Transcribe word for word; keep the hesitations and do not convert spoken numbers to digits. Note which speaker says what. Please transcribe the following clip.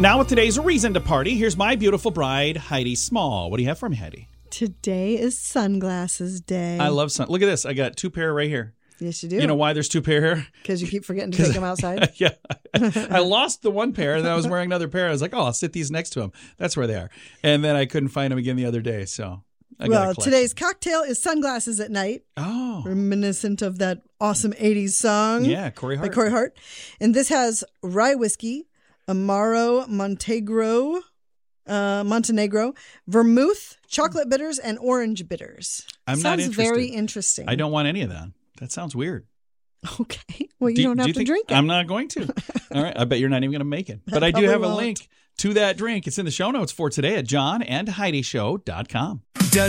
Speaker 1: Now with today's reason to party, here's my beautiful bride, Heidi Small. What do you have for me, Heidi?
Speaker 2: Today is sunglasses day.
Speaker 1: I love sun. Look at this. I got two pair right here.
Speaker 2: Yes, you do.
Speaker 1: You know why there's two pair here?
Speaker 2: Because you keep forgetting to take them outside.
Speaker 1: Yeah. I lost the one pair, and then I was wearing another pair. I was like, oh, I'll sit these next to them. That's where they are. And then I couldn't find them again the other day, so I got
Speaker 2: Well, today's cocktail is Sunglasses at Night.
Speaker 1: Oh.
Speaker 2: Reminiscent of that awesome eighties song.
Speaker 1: Yeah, Corey Hart.
Speaker 2: By Corey Hart. And this has rye whiskey, Amaro Montenegro, uh, Montenegro, vermouth, chocolate bitters, and orange bitters.
Speaker 1: I'm
Speaker 2: Sounds
Speaker 1: not interested.
Speaker 2: very interesting.
Speaker 1: I don't want any of that. That sounds weird.
Speaker 2: Okay. Well, you
Speaker 1: do,
Speaker 2: don't
Speaker 1: do
Speaker 2: have
Speaker 1: you
Speaker 2: to
Speaker 1: think,
Speaker 2: drink it.
Speaker 1: I'm not going to. All right. I bet you're not even going to make it. But
Speaker 2: I
Speaker 1: I do have a
Speaker 2: won't.
Speaker 1: link to that drink. It's in the show notes for today at john and heidi show dot com.
Speaker 3: Does